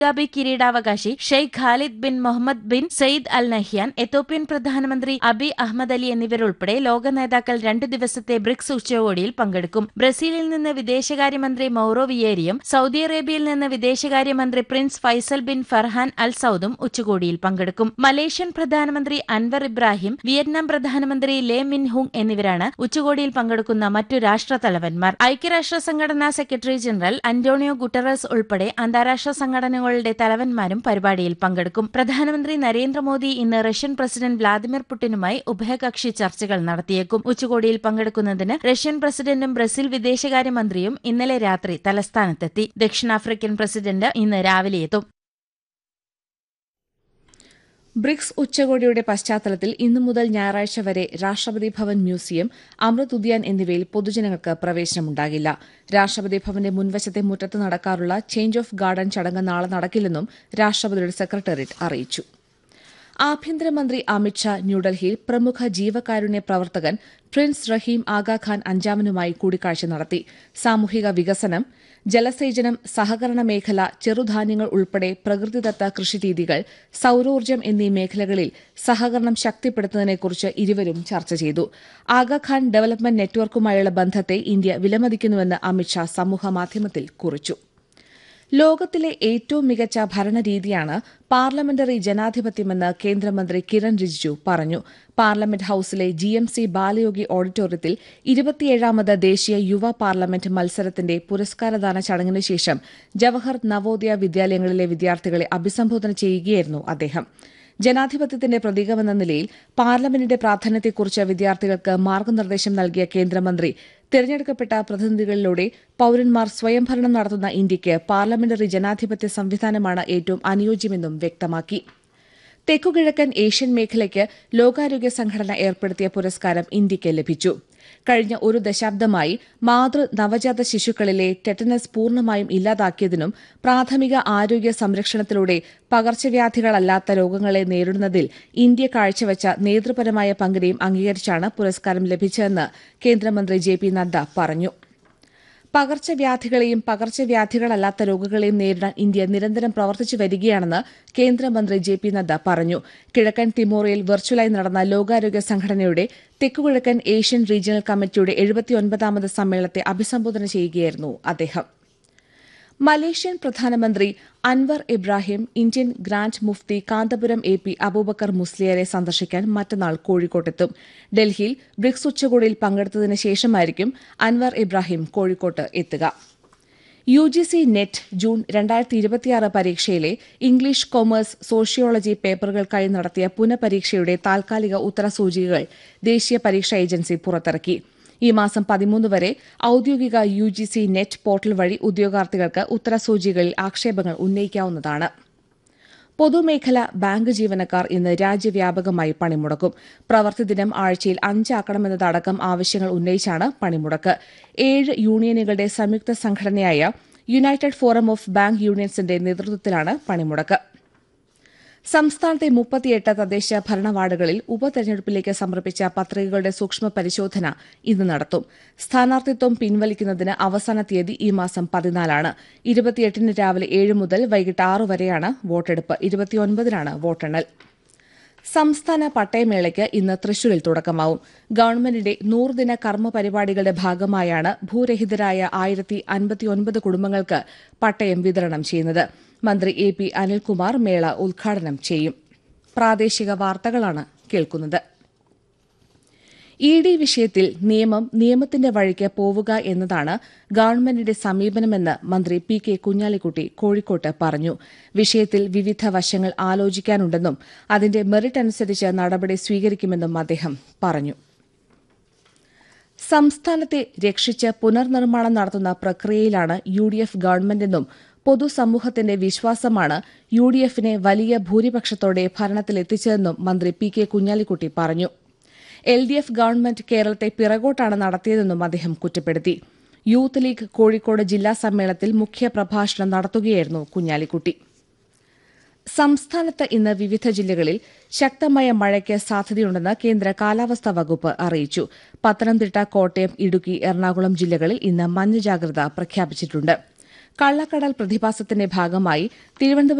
Abu Dhabi കിരീടാവകാശി Sheikh Khalid bin Muhammad bin Sayyid Al Nahyan, Ethiopian പ്രധാനമന്ത്രി അബി അഹമ്മദ് അലി എന്നിവരുൾപ്പെടെ ലോക നേതാക്കൾ 2 ദിവസത്തെ ബ്രിക്സ് ഉച്ചകോടിയിൽ പങ്കെടുക്കും. ബ്രസീലിൽ നിന്ന് വിദേശകാര്യമന്ത്രി മൌറോ വിയേരിയും സൗദി അറേബ്യയിൽ നിന്ന് വിദേശകാര്യമന്ത്രി പ്രിൻസ് ഫൈസൽ ബിൻ ഫർഹാൻ അൽ സൌദും ഉച്ചകോടിയിൽ പങ്കെടുക്കും. മലേഷ്യൻ പ്രധാനമന്ത്രി അൻവർ ഇബ്രാഹിം, വിയറ്റ്നാം പ്രധാനമന്ത്രി ലേ മിൻ ഹുങ് എന്നിവരാണ് ഉച്ചകോടിയിൽ പങ്കെടുക്കുന്ന മറ്റു രാഷ്ട്രതലവന്മാർ. ഐക്യരാഷ്ട്ര സംഘടനാ സെക്രട്ടറി ജനറൽ അന്റോണിയോ ഗുട്ടറസ് ഉൾപ്പെടെ അന്താരാഷ്ട്ര സംഘടനകളുടെ തലവന്മാരും പരിപാടിയിൽ പങ്കെടുക്കും. പ്രധാനമന്ത്രി നരേന്ദ്രമോദി ഇന്ന് റഷ്യൻ പ്രസിഡന്റ് വ്ളാദിമിർ പുടിനുമായി ഉഭയകക്ഷി ചർച്ചകൾ നടത്തിയേക്കും. ഉച്ചകോടിയിൽ പങ്കെടുക്കുന്നതിന് റഷ്യൻ പ്രസിഡന്റും ബ്രസീൽ വിദേശകാര്യമന്ത്രിയും ഇന്നലെ രാത്രി തലസ്ഥാനത്തെത്തി. ദക്ഷിണാഫ്രിക്കൻ പ്രസിഡന്റ് ഇന്ന് രാവിലെ എത്തും. ബ്രിക്സ് ഉച്ചകോടിയുടെ പശ്ചാത്തലത്തിൽ ഇന്നു മുതൽ ഞായറാഴ്ച വരെ രാഷ്ട്രപതി ഭവൻ മ്യൂസിയം, അമൃത് ഉദ്യാൻ എന്നിവയിൽ പൊതുജനങ്ങൾക്ക് പ്രവേശനമുണ്ടാകില്ല. രാഷ്ട്രപതി ഭവന്റെ മുൻവശത്തെ മുറ്റത്ത് നടക്കാറുള്ള ചേഞ്ച് ഓഫ് ഗാർഡൻ ചടങ്ങ് നാളെ നടക്കില്ലെന്നും രാഷ്ട്രപതിയുടെ സെക്രട്ടേറിയറ്റ് അറിയിച്ചു. ആഭ്യന്തരമന്ത്രി അമിത്ഷാ ന്യൂഡൽഹിയിൽ പ്രമുഖ ജീവകാരുണ്യ പ്രവർത്തകൻ പ്രിൻസ് റഹീം ആഗാഖാൻ അഞ്ചാമനുമായി കൂടിക്കാഴ്ച നടത്തി. സാമൂഹിക വികസനം, ജലസേചനം, സഹകരണ മേഖല, ചെറുധാന്യങ്ങൾ ഉൾപ്പെടെ പ്രകൃതിദത്ത കൃഷിരീതികൾ, സൌരോർജ്ജം എന്നീ മേഖലകളിൽ സഹകരണം ശക്തിപ്പെടുത്തുന്നതിനെക്കുറിച്ച് ഇരുവരും ചർച്ച ചെയ്തു. ആഗാഖാൻ ഡെവലപ്മെന്റ് നെറ്റ്വർക്കുമായുള്ള ബന്ധത്തെ ഇന്ത്യ വിലമതിക്കുന്നുവെന്ന് അമിത്ഷാ സമൂഹമാധ്യമത്തിൽ കുറിച്ചു. ലോകത്തിലെ ഏറ്റവും മികച്ച ഭരണരീതിയാണ് പാർലമെന്ററി ജനാധിപത്യമെന്ന് കേന്ദ്രമന്ത്രി കിരൺ റിജിജു പറഞ്ഞു. പാർലമെന്റ് ഹൌസിലെ GMC ബാലയോഗി ഓഡിറ്റോറിയത്തിൽ 27ാമത് ദേശീയ യുവ പാർലമെന്റ് മത്സരത്തിന്റെ പുരസ്കാരദാന ചടങ്ങിന് ശേഷം ജവഹർ നവോദയ വിദ്യാലയങ്ങളിലെ വിദ്യാർത്ഥികളെ അഭിസംബോധന ചെയ്യുകയായിരുന്നു അദ്ദേഹം. ജനാധിപത്യത്തിന്റെ പ്രതീകമെന്ന നിലയിൽ പാർലമെന്റിന്റെ പ്രാധാന്യത്തെക്കുറിച്ച് വിദ്യാർത്ഥികൾക്ക് മാർഗനിർദ്ദേശം നൽകിയ കേന്ദ്രമന്ത്രി തിരഞ്ഞെടുക്കപ്പെട്ട പ്രതിനിധികളിലൂടെ പൌരന്മാർ സ്വയംഭരണം നടത്തുന്ന ഇന്ത്യയ്ക്ക് പാർലമെന്ററി ജനാധിപത്യ സംവിധാനമാണ് ഏറ്റവും അനുയോജ്യമെന്നും വ്യക്തമാക്കി. തെക്കുകിഴക്കൻ ഏഷ്യൻ മേഖലയ്ക്ക് ലോകാരോഗ്യ സംഘടന ഏർപ്പെടുത്തിയ പുരസ്കാരം ഇന്ത്യയ്ക്ക് ലഭിച്ചു. കഴിഞ്ഞ ഒരു ദശാബ്ദമായി നവജാത ശിശുക്കളിലെ ടെറ്റനസ് പൂർണ്ണമായും ഇല്ലാതാക്കിയതിനും പ്രാഥമിക ആരോഗ്യ സംരക്ഷണത്തിലൂടെ പകർച്ചവ്യാധികളല്ലാത്ത രോഗങ്ങളെ നേരിടുന്നതിൽ ഇന്ത്യ കാഴ്ചവച്ച നേതൃപരമായ പങ്കിനെയും അംഗീകരിച്ചാണ് പുരസ്കാരം ലഭിച്ചതെന്ന് കേന്ദ്രമന്ത്രി JP നദ്ദ പറഞ്ഞു. പകർച്ചവ്യാധികളെയും പകർച്ചവ്യാധികളല്ലാത്ത രോഗങ്ങളെയും നേരിടാൻ ഇന്ത്യ നിരന്തരം പ്രവർത്തിച്ചു വരികയാണെന്ന് കേന്ദ്രമന്ത്രി JP നദ്ദ പറഞ്ഞു. കിഴക്കൻ തിമോറിൽ വെർച്വലായി നടന്ന ലോകാരോഗ്യ സംഘടനയുടെ തെക്കുകിഴക്കൻ ഏഷ്യൻ റീജിയണൽ കമ്മിറ്റിയുടെ 79ാമത് സമ്മേളനത്തെ അഭിസംബോധന ചെയ്യുകയായിരുന്നു അദ്ദേഹം. മലേഷ്യൻ പ്രധാനമന്ത്രി Anwar Ibrahim Indian grand Mufti Kanthapuram AP Abubakar മുസ്ലിയരെ സന്ദർശിക്കാൻ മറ്റന്നാൾ കോഴിക്കോട്ടെത്തും. ഡൽഹിയിൽ ബ്രിക്സ് ഉച്ചകോടിയിൽ പങ്കെടുത്തതിന് ശേഷമായിരിക്കും അൻവർ ഇബ്രാഹിം കോഴിക്കോട്ട് എത്തുക. UGC net June 2026 പരീക്ഷയിലെ English, commerce, sociology പേപ്പറുകൾക്കായി നടത്തിയ പുനഃപരീക്ഷയുടെ താൽക്കാലിക ഉത്തരസൂചികകൾ ദേശീയ പരീക്ഷാ ഏജൻസി പുറത്തിറക്കി. ഈ മാസം 13 വരെ ഔദ്യോഗിക UGC നെറ്റ് പോർട്ടൽ വഴി ഉദ്യോഗാർത്ഥികൾക്ക് ഉത്തരസൂചികകളിൽ ആക്ഷേപങ്ങൾ ഉന്നയിക്കാവുന്നതാണ്. പൊതുമേഖല ബാങ്ക് ജീവനക്കാർ ഇന്ന് രാജ്യവ്യാപകമായി പണിമുടക്കും. പ്രവൃത്തിദിനം ആഴ്ചയിൽ 5 ആക്കണമെന്നതടക്കം ആവശ്യങ്ങൾ ഉന്നയിച്ചാണ് പണിമുടക്ക്. 7 യൂണിയനുകളുടെ സംയുക്ത സംഘടനയായ യുണൈറ്റഡ് ഫോറം ഓഫ് ബാങ്ക് യൂണിയൻസിന്റെ നേതൃത്വത്തിലാണ് പണിമുടക്ക്. സംസ്ഥാനത്തെ 38 തദ്ദേശ ഭരണ വാർഡുകളിൽ ഉപതെരഞ്ഞെടുപ്പിലേക്ക് സമർപ്പിച്ച പത്രികകളുടെ സൂക്ഷ്മ പരിശോധന ഇന്ന് നടത്തും. സ്ഥാനാർത്ഥിത്വം പിൻവലിക്കുന്നതിന് അവസാന തീയതി ഈ മാസം 14 28 രാവിലെ 7 മുതൽ വൈകിട്ട് 6 വരെയാണ് വോട്ടെടുപ്പ്. 29 വോട്ടെണ്ണൽ. സംസ്ഥാന പട്ടയമേളയ്ക്ക് ഇന്ന് തൃശൂരിൽ തുടക്കമാവും. ഗവൺമെന്റിന്റെ 100 ദിന കർമ്മ പരിപാടികളുടെ ഭാഗമായാണ് ഭൂരഹിതരായ 1059 കുടുംബങ്ങൾക്ക് പട്ടയം വിതരണം ചെയ്യുന്നത്. മന്ത്രി AP അനിൽകുമാർ മേള ഉദ്ഘാടനം ചെയ്യും. പ്രാദേശിക വാർത്തകളാണ് കേൾക്കുന്നത്. ED വിഷയത്തിൽ നിയമത്തിന്റെ വഴിക്ക് പോവുക എന്നതാണ് ഗവൺമെന്റിന്റെ സമീപനമെന്ന് മന്ത്രി PK കുഞ്ഞാലിക്കുട്ടി കോഴിക്കോട്ട് പറഞ്ഞു. വിഷയത്തിൽ വിവിധ വശങ്ങൾ ആലോചിക്കാനുണ്ടെന്നും അതിന്റെ മെറിറ്റ് അനുസരിച്ച് നടപടി സ്വീകരിക്കുമെന്നും അദ്ദേഹം പറഞ്ഞു. സംസ്ഥാനത്തെ രക്ഷിച്ച് പുനർനിർമ്മാണം നടത്തുന്ന പ്രക്രിയയിലാണ് UDF ഗവൺമെന്റെന്നും പൊതുസമൂഹത്തിന്റെ വിശ്വാസമാണ് UDFനെ വലിയ ഭൂരിപക്ഷത്തോടെ ഭരണത്തിലെത്തിച്ചതെന്നും മന്ത്രി PK കുഞ്ഞാലിക്കുട്ടി പറഞ്ഞു. LDF ഗവൺമെന്റ് കേരളത്തെ പിറകോട്ടാണ് നടത്തിയതെന്നും അദ്ദേഹം കുറ്റപ്പെടുത്തി. യൂത്ത് ലീഗ് കോഴിക്കോട് ജില്ലാ സമ്മേളനത്തിൽ മുഖ്യപ്രഭാഷണം നടത്തുകയായിരുന്നു കുഞ്ഞാലിക്കുട്ടി. സംസ്ഥാനത്ത് ഇന്ന് വിവിധ ജില്ലകളിൽ ശക്തമായ മഴയ്ക്ക് സാധ്യതയുണ്ടെന്ന് കേന്ദ്ര കാലാവസ്ഥാ വകുപ്പ് അറിയിച്ചു. പത്തനംതിട്ട, കോട്ടയം, ഇടുക്കി, എറണാകുളം ജില്ലകളിൽ ഇന്ന് മഞ്ഞ ജാഗ്രത പ്രഖ്യാപിച്ചിട്ടുണ്ട്. കള്ളക്കടൽ പ്രതിഭാസത്തിന്റെ ഭാഗമായി തിരുവനന്തപുരം